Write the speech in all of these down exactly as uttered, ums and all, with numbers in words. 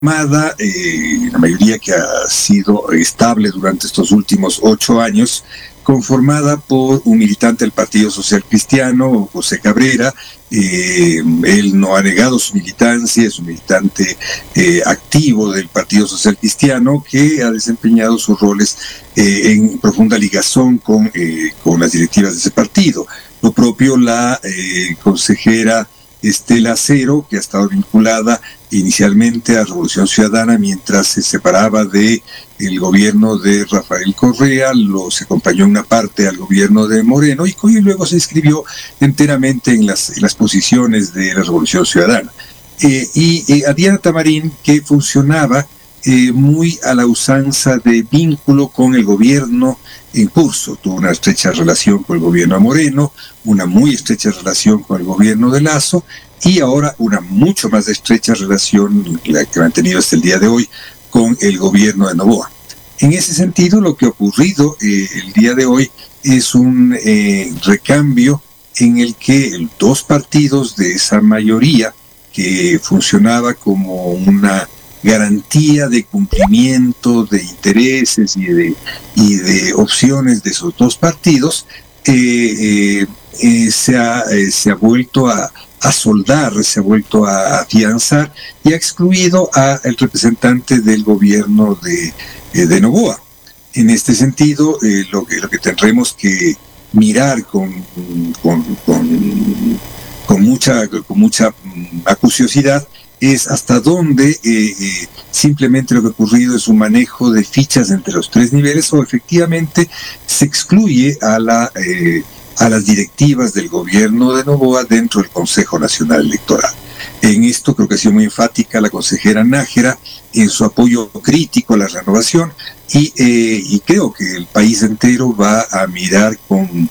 conformada, eh, la mayoría que ha sido estable durante estos últimos ocho años, conformada por un militante del Partido Social Cristiano, José Cabrera. Eh, él no ha negado su militancia, es un militante eh, activo del Partido Social Cristiano que ha desempeñado sus roles eh, en profunda ligazón con, eh, con las directivas de ese partido. Lo propio la eh, consejera Estela Cero, que ha estado vinculada inicialmente a Revolución Ciudadana mientras se separaba de el gobierno de Rafael Correa, lo se acompañó en una parte al gobierno de Moreno y, y luego se inscribió enteramente en las, en las posiciones de la Revolución Ciudadana. Eh, y eh, a Diana Tamarín, que funcionaba eh, muy a la usanza de vínculo con el gobierno en curso, tuvo una estrecha relación con el gobierno de Moreno, una muy estrecha relación con el gobierno de Lasso y ahora una mucho más estrecha relación, la que ha mantenido hasta el día de hoy, con el gobierno de Noboa. En ese sentido, lo que ha ocurrido eh, el día de hoy es un eh, recambio en el que dos partidos de esa mayoría que funcionaba como una garantía de cumplimiento de intereses y de, y de opciones de esos dos partidos, eh, eh, eh, se, ha, eh, se ha vuelto a, a soldar, se ha vuelto a afianzar y ha excluido al representante del gobierno de, eh, de Noboa. En este sentido, eh, lo, que, lo que tendremos que mirar con, con, con, con, mucha, con mucha acuciosidad es hasta dónde eh, eh, simplemente lo que ha ocurrido es un manejo de fichas entre los tres niveles o efectivamente se excluye a, la, eh, a las directivas del gobierno de Noboa dentro del Consejo Nacional Electoral. En esto creo que ha sido muy enfática la consejera Nájera en su apoyo crítico a la renovación y, eh, y creo que el país entero va a mirar con,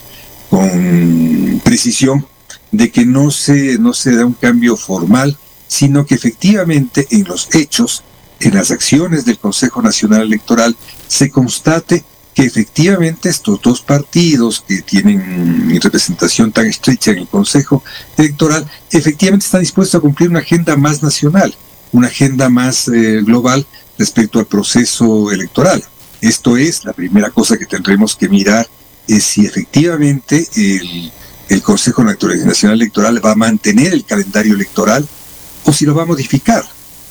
con precisión de que no se, no se da un cambio formal, sino que efectivamente en los hechos, en las acciones del Consejo Nacional Electoral, se constate que efectivamente estos dos partidos que tienen representación tan estrecha en el Consejo Electoral, efectivamente están dispuestos a cumplir una agenda más nacional, una agenda más eh, global respecto al proceso electoral. Esto es, la primera cosa que tendremos que mirar es si efectivamente el, el Consejo Nacional Electoral va a mantener el calendario electoral o si lo va a modificar,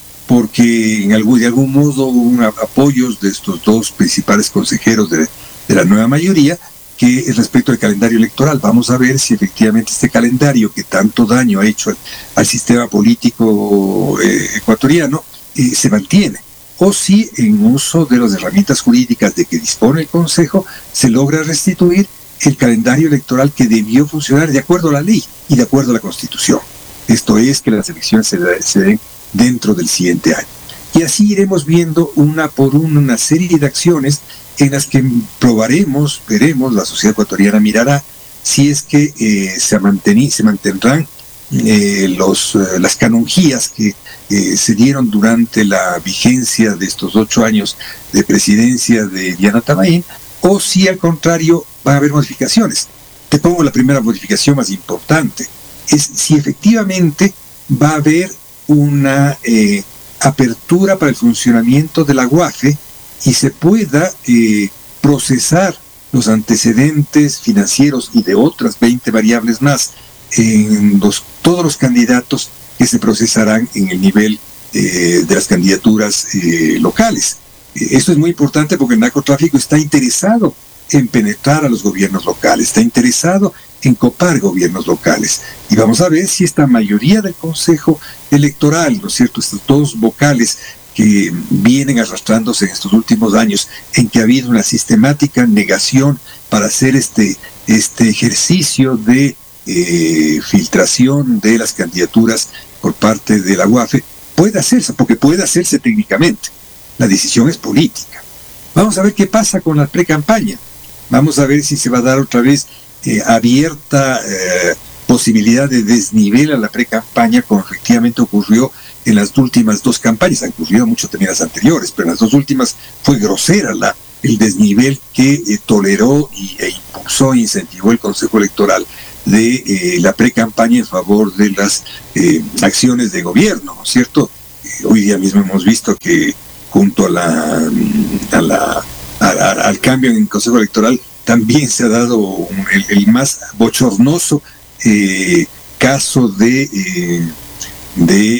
porque en algún, de algún modo hubo apoyos de estos dos principales consejeros de, de la nueva mayoría que respecto al calendario electoral. Vamos a ver si efectivamente este calendario que tanto daño ha hecho al, al sistema político eh, ecuatoriano eh, se mantiene, o si en uso de las herramientas jurídicas de que dispone el Consejo se logra restituir el calendario electoral que debió funcionar de acuerdo a la ley y de acuerdo a la Constitución. Esto es, que las elecciones se, se den dentro del siguiente año. Y así iremos viendo una por una, una serie de acciones en las que probaremos, veremos, la sociedad ecuatoriana mirará si es que eh, se, mantení, se mantendrán eh, los, eh, las canonjías que eh, se dieron durante la vigencia de estos ocho años de presidencia de Diana Tamarín, o si al contrario va a haber modificaciones. Te pongo la primera modificación más importante. Es si efectivamente va a haber una eh, apertura para el funcionamiento de la UAFE y se pueda eh, procesar los antecedentes financieros y de otras veinte variables más en los, todos los candidatos que se procesarán en el nivel eh, de las candidaturas eh, locales. Eh, esto es muy importante porque el narcotráfico está interesado en penetrar a los gobiernos locales, está interesado en copar gobiernos locales. Y vamos a ver si esta mayoría del Consejo Electoral, ¿no es cierto?, estos dos vocales que vienen arrastrándose en estos últimos años, en que ha habido una sistemática negación para hacer este, este ejercicio de eh, filtración de las candidaturas por parte de la UAFE, puede hacerse, porque puede hacerse técnicamente. La decisión es política. Vamos a ver qué pasa con la pre-campaña. Vamos a ver si se va a dar otra vez eh, abierta eh, posibilidad de desnivel a la pre-campaña, como efectivamente ocurrió en las últimas dos campañas. Han ocurrido mucho también las anteriores, pero en las dos últimas fue grosera la, el desnivel que eh, toleró y, e impulsó e incentivó el Consejo Electoral de eh, la pre-campaña en favor de las eh, acciones de gobierno, ¿no es cierto? hoy día mismo hemos visto que junto a la, a la a, a, al cambio en el Consejo Electoral también se ha dado el, el más bochornoso eh, caso de eh, de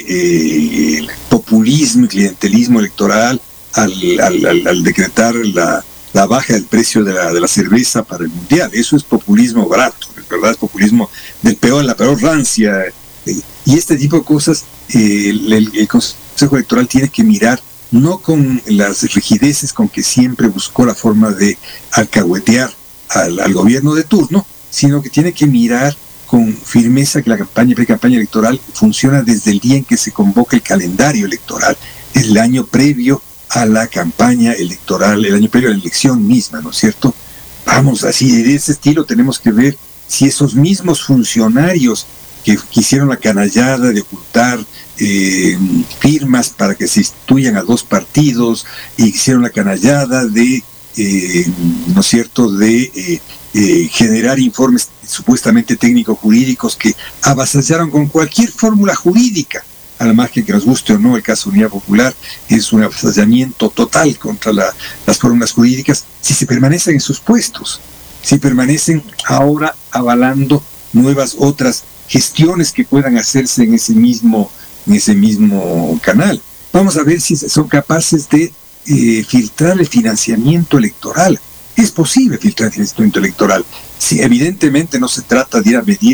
eh, populismo y clientelismo electoral al, al, al, al decretar la, la baja del precio de la, de la cerveza para el mundial. Eso es populismo barato, es verdad, es populismo del peor, la peor rancia. Eh, y este tipo de cosas eh, el, el, el Consejo Electoral tiene que mirar no con las rigideces con que siempre buscó la forma de alcahuetear al, al gobierno de turno, sino que tiene que mirar con firmeza que la campaña y pre-campaña electoral funciona desde el día en que se convoca el calendario electoral, el año previo a la campaña electoral, el año previo a la elección misma, ¿no es cierto? Vamos, así de ese estilo tenemos que ver si esos mismos funcionarios que, que hicieron la canallada de ocultar eh, firmas para que se instituyan a dos partidos, y hicieron la canallada de, eh, ¿no es cierto?, de eh, eh, generar informes supuestamente técnico-jurídicos que avasallaron con cualquier fórmula jurídica, al margen que nos guste o no el caso Unidad Popular, es un avasallamiento total contra la, las fórmulas jurídicas, si se permanecen en sus puestos, si permanecen ahora avalando nuevas otras gestiones que puedan hacerse en ese mismo, en ese mismo canal. Vamos a ver si son capaces de eh, filtrar el financiamiento electoral. Es posible filtrar el financiamiento electoral. Sí, evidentemente no se trata de ir a medir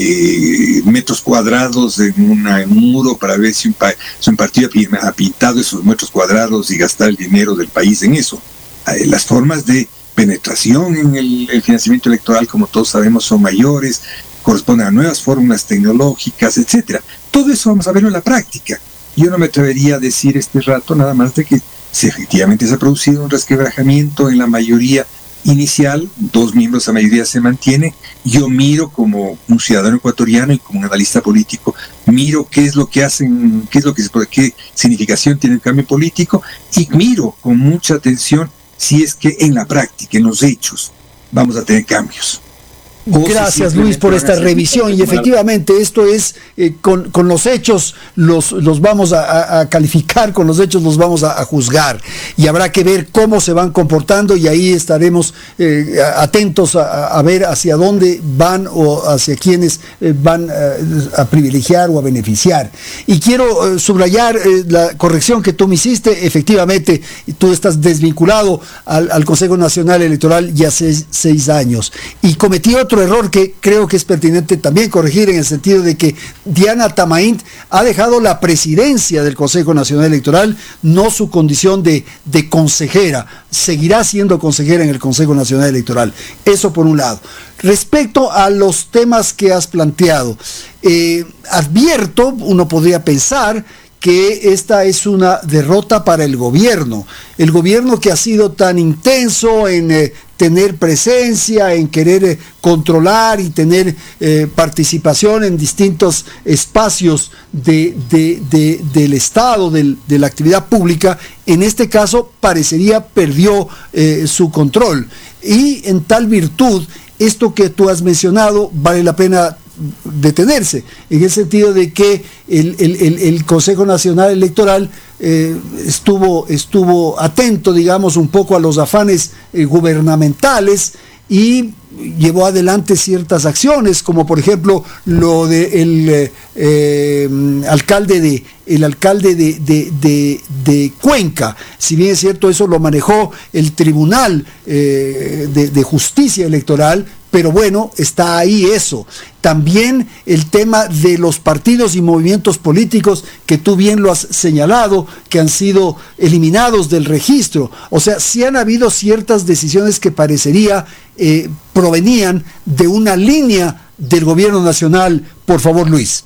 eh, metros cuadrados en, una, en un muro para ver si un, pa si un partido ha pintado esos metros cuadrados y gastar el dinero del país en eso. Eh, las formas de penetración en el, el financiamiento electoral, como todos sabemos, son mayores, corresponden a nuevas fórmulas tecnológicas, etcétera. Todo eso vamos a verlo en la práctica. Yo no me atrevería a decir este rato nada más de que si efectivamente se ha producido un resquebrajamiento en la mayoría inicial, dos miembros de la mayoría se mantiene. Yo miro como un ciudadano ecuatoriano y como un analista político, miro qué es lo que hacen, qué es lo que qué significación tiene el cambio político, y miro con mucha atención si es que en la práctica, en los hechos, vamos a tener cambios. Gracias, Luis, por esta revisión, y efectivamente esto es eh, con, con los hechos los, los vamos a, a calificar, con los hechos los vamos a, a juzgar, y habrá que ver cómo se van comportando, y ahí estaremos eh, atentos a, a ver hacia dónde van o hacia quiénes eh, van eh, a privilegiar o a beneficiar. Y quiero eh, subrayar eh, la corrección que tú me hiciste. Efectivamente, tú estás desvinculado al, al Consejo Nacional Electoral ya seis, seis años, y cometí otro error que creo que es pertinente también corregir, en el sentido de que Diana Tamaint ha dejado la presidencia del Consejo Nacional Electoral, no su condición de, de consejera. Seguirá siendo consejera en el Consejo Nacional Electoral. Eso por un lado. Respecto a los temas que has planteado, eh, advierto, uno podría pensar que esta es una derrota para el gobierno, el gobierno que ha sido tan intenso en eh, tener presencia, en querer eh, controlar y tener eh, participación en distintos espacios de, de, de, del Estado, del, de la actividad pública. En este caso parecería perdió eh, su control, y en tal virtud, esto que tú has mencionado vale la pena detenerse, en el sentido de que el, el, el, el Consejo Nacional Electoral eh, estuvo, estuvo atento, digamos, un poco a los afanes eh, gubernamentales, y llevó adelante ciertas acciones, como por ejemplo lo del de eh, alcalde de el alcalde de, de, de, de Cuenca. Si bien es cierto, eso lo manejó el Tribunal eh, de, de Justicia Electoral, pero bueno, está ahí eso. También el tema de los partidos y movimientos políticos, que tú bien lo has señalado, que han sido eliminados del registro. O sea, sí han habido ciertas decisiones que parecería eh, provenían de una línea del gobierno nacional. Por favor, Luis.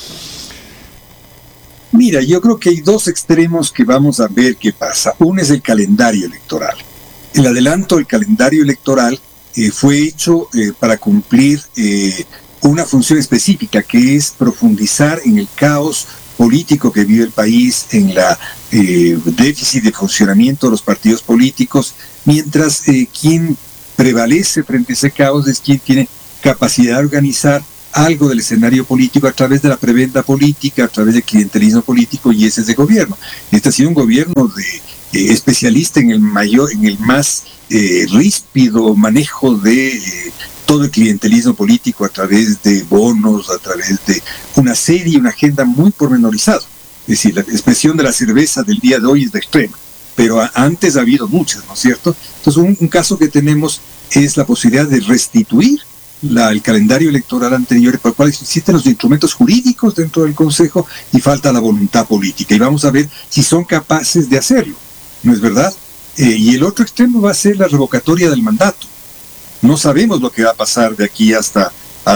Mira, yo creo que hay dos extremos que vamos a ver qué pasa. Uno es el calendario electoral. El adelanto del calendario electoral Eh, fue hecho eh, para cumplir eh, una función específica, que es profundizar en el caos político que vive el país, en la eh, déficit de funcionamiento de los partidos políticos, mientras eh, quien prevalece frente a ese caos es quien tiene capacidad de organizar algo del escenario político a través de la prebenda política, a través del clientelismo político, y ese es de gobierno. Este ha sido un gobierno de eh, especialista en el mayor, en el más eh, ríspido manejo de eh, todo el clientelismo político a través de bonos, a través de una serie, una agenda muy pormenorizada. Es decir, la expresión de la cerveza del día de hoy es de extrema, pero a, antes ha habido muchas, ¿no es cierto? Entonces, un, un caso que tenemos es la posibilidad de restituir la, el calendario electoral anterior, para el cual existen los instrumentos jurídicos dentro del Consejo y falta la voluntad política. Y vamos a ver si son capaces de hacerlo, ¿no es verdad? Eh, y el otro extremo va a ser la revocatoria del mandato. No sabemos lo que va a pasar de aquí hasta,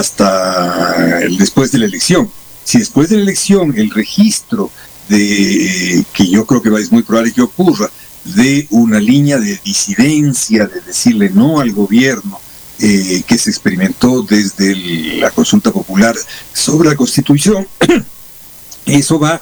hasta el, después de la elección. Si después de la elección el registro de, que yo creo que es muy probable que ocurra, de una línea de disidencia, de decirle no al gobierno, eh, que se experimentó desde el, la consulta popular sobre la Constitución, eso va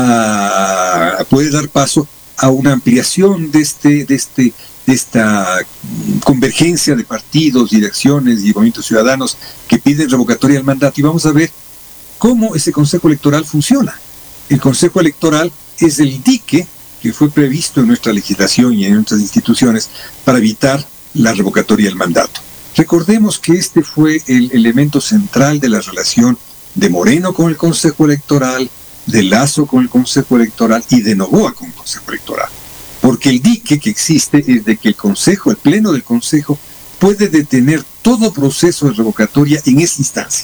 a, puede dar paso a una ampliación de este, de este, de esta convergencia de partidos y de acciones y movimientos ciudadanos que piden revocatoria del mandato, y vamos a ver cómo ese Consejo Electoral funciona. El Consejo Electoral es el dique que fue previsto en nuestra legislación y en nuestras instituciones para evitar la revocatoria del mandato. Recordemos que este fue el elemento central de la relación de Moreno con el Consejo Electoral, de Lasso con el Consejo Electoral y de Noboa con el Consejo Electoral. Porque el dique que existe es de que el Consejo, el Pleno del Consejo, puede detener todo proceso de revocatoria en esa instancia.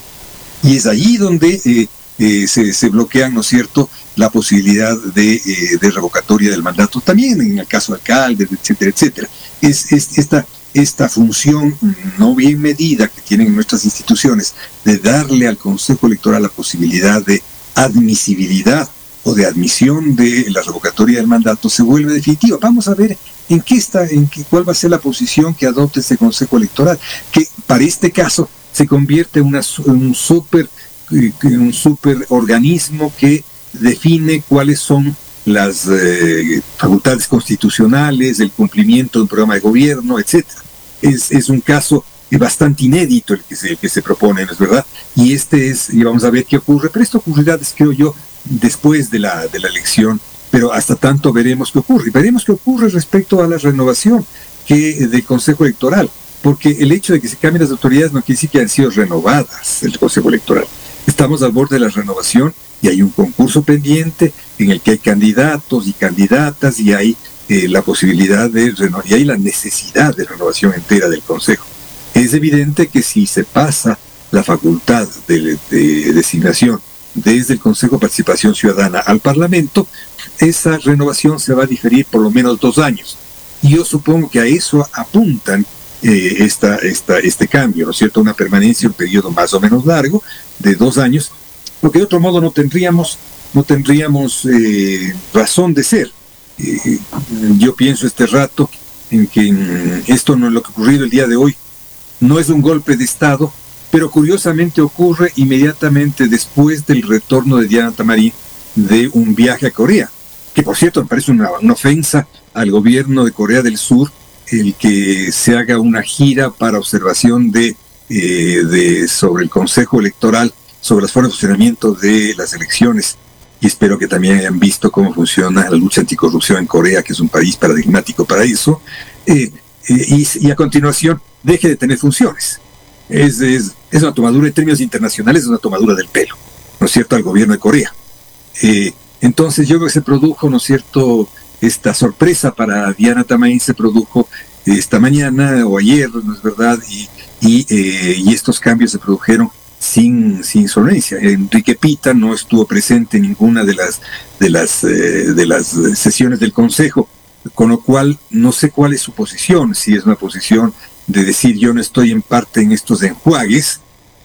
Y es allí donde eh, eh, se, se bloquean, ¿no es cierto?, la posibilidad de, eh, de revocatoria del mandato, también en el caso de alcaldes, etcétera, etcétera. Es, es esta, esta función no bien medida que tienen nuestras instituciones de darle al Consejo Electoral la posibilidad de admisibilidad o de admisión de la revocatoria del mandato se vuelve definitiva. Vamos a ver en qué está, en qué, cuál va a ser la posición que adopte este Consejo Electoral, que para este caso se convierte en, una, en un super, en un super organismo que define cuáles son las eh, facultades constitucionales, el cumplimiento de un programa de gobierno, etcétera. Es, es un caso bastante inédito el que se, el que se propone, ¿no es verdad? Y este es, y vamos a ver qué ocurre, pero esto ocurrirá, creo yo, después de la, de la elección, pero hasta tanto veremos qué ocurre. Y veremos qué ocurre respecto a la renovación que, del Consejo Electoral, porque el hecho de que se cambien las autoridades no quiere decir que han sido renovadas el Consejo Electoral. Estamos al borde de la renovación y hay un concurso pendiente en el que hay candidatos y candidatas y hay eh, la posibilidad de renovar, y hay la necesidad de renovación entera del Consejo. Es evidente que si se pasa la facultad de, de designación desde el Consejo de Participación Ciudadana al Parlamento, esa renovación se va a diferir por lo menos dos años. Y yo supongo que a eso apuntan eh, esta, esta, este cambio, ¿no es cierto? Una permanencia, un periodo más o menos largo, de dos años, porque de otro modo no tendríamos, no tendríamos eh, razón de ser. Eh, yo pienso este rato en que en esto no es lo que ha ocurrido el día de hoy, no es un golpe de Estado, pero curiosamente ocurre inmediatamente después del retorno de Diana Tamarín de un viaje a Corea, que por cierto me parece una, una ofensa al gobierno de Corea del Sur el que se haga una gira para observación de, eh, de sobre el Consejo Electoral, sobre las formas de funcionamiento de las elecciones, y espero que también hayan visto cómo funciona la lucha anticorrupción en Corea, que es un país paradigmático para eso, eh, eh, y, y a continuación deje de tener funciones. Es, es, es una tomadura, en términos internacionales, es una tomadura del pelo, ¿no es cierto?, al gobierno de Corea. Eh, entonces yo creo que se produjo, ¿no es cierto?, esta sorpresa para Diana Tamarín se produjo esta mañana o ayer, ¿no es verdad?, y, y, eh, y estos cambios se produjeron sin, sin solencia. Enrique Pita no estuvo presente en ninguna de las, de las, eh, de las sesiones del Consejo, con lo cual no sé cuál es su posición, si es una posición de decir yo no estoy en parte en estos enjuagues,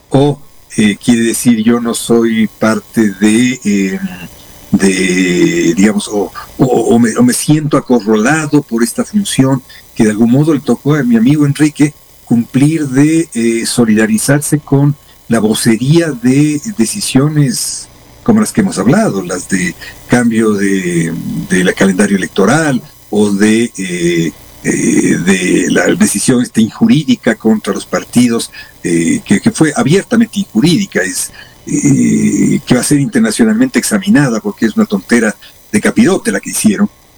o eh, quiere decir yo no soy parte de, eh, de digamos, o, o, o, me, o me siento acorralado por esta función que de algún modo le tocó a mi amigo Enrique cumplir de eh, solidarizarse con la vocería de decisiones como las que hemos hablado, las de cambio de, de la calendario electoral, o de eh, eh, de la decisión esta injurídica contra los partidos, eh, que, que fue abiertamente injurídica, es eh, que va a ser internacionalmente examinada porque es una tontera de capirote la que hicieron.